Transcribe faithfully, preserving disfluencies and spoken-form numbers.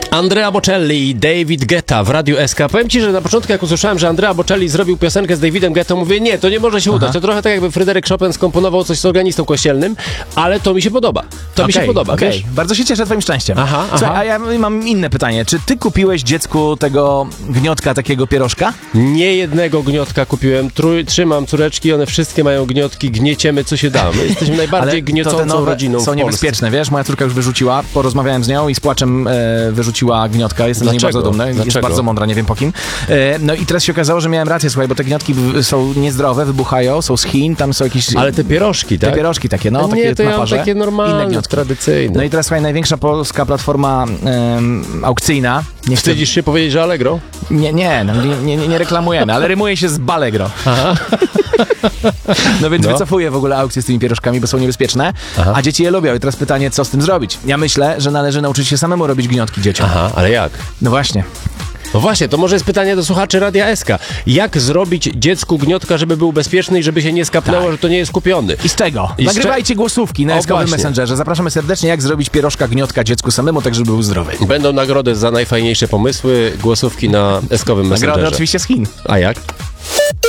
Andrea Bocelli i David Guetta w Radiu S K. Powiem ci, że na początku jak usłyszałem, że Andrea Bocelli zrobił piosenkę z Davidem Guettą, mówię, nie, to nie może się udać. To trochę tak jakby Fryderyk Chopin skomponował coś z organistą kościelnym, ale to mi się podoba. To okay, mi się podoba, okay. wiesz? Bardzo się cieszę twoim szczęściem. Aha, Słuchaj, aha. a ja mam inne pytanie. Czy ty kupiłeś dziecku tego gniotka, takiego pierożka? Nie jednego gniotka kupiłem, Trój, trzymam córeczki, one wszystkie mają gniotki, gnieciemy co się da. My jesteśmy najbardziej Ale gniecącą to te nowe rodziną w są Polsce. niebezpieczne, wiesz? Moja córka już wyrzuciła, porozmawiałem z nią i z płaczem e, wyrzuciła gniotka. Jestem z niej Dlaczego? bardzo dumny. Jest Dlaczego? bardzo mądra, nie wiem po kim. E, no i teraz się okazało, że miałem rację, słuchaj, bo te gniotki w, są niezdrowe, wybuchają, są z Chin, tam są jakieś... Ale te pierożki, tak? Te pierożki takie, no, A takie nie, to na ja mam parze. takie Inne normalne, gniotki. tradycyjne. No i teraz, słuchaj, największa polska platforma em, aukcyjna. Nie, chcę, Wstydzisz się powiedzieć, że Allegro? nie, nie, no, nie, nie, nie reklamujemy, ale rymuje się z Balegro. No więc No. wycofuję w ogóle aukcje z tymi pierożkami, bo są niebezpieczne, Aha. a dzieci je lubią. I teraz pytanie, co z tym zrobić? Ja myślę, że należy nauczyć się samemu robić gniotki dzieciom. Aha, ale jak? No właśnie. No właśnie, to może jest pytanie do słuchaczy Radia S K. Jak zrobić dziecku gniotka, żeby był bezpieczny i żeby się nie skapnęło, Tak. że to nie jest kupiony? I z czego? I z Nagrywajcie głosówki na O, eskowym właśnie. Messengerze. Zapraszamy serdecznie, jak zrobić pierożka gniotka dziecku samemu, tak żeby był zdrowy. Będą nagrody za najfajniejsze pomysły, głosówki na eskowym Nagrody Messengerze. oczywiście z Chin. A jak?